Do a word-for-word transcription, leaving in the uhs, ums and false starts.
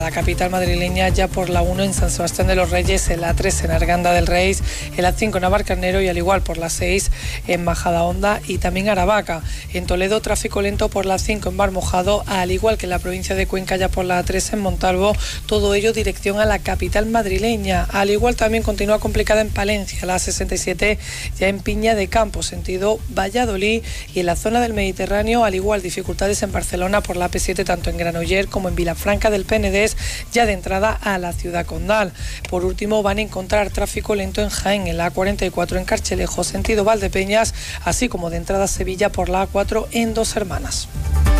La capital madrileña ya por la uno en San Sebastián de los Reyes, el A tres en Arganda del Rey, el A cinco en Navalcarnero y al igual por la seis en Majadahonda y también Aravaca. En Toledo tráfico lento por la cinco en Barmojado, al igual que en la provincia de Cuenca ya por la A tres en Montalvo, todo ello dirección a la capital madrileña. Al igual también continúa complicada en Palencia, la A sesenta y siete ya en Piña de Campo, sentido Valladolid, y en la zona del Mediterráneo al igual dificultades en Barcelona por la A P siete tanto en Granollers como en Vilafranca del Penedés, ya de entrada a la ciudad condal. Por último, van a encontrar tráfico lento en Jaén, en la A cuarenta y cuatro en Carchelejo, sentido Valdepeñas, así como de entrada a Sevilla por la A cuatro en Dos Hermanas.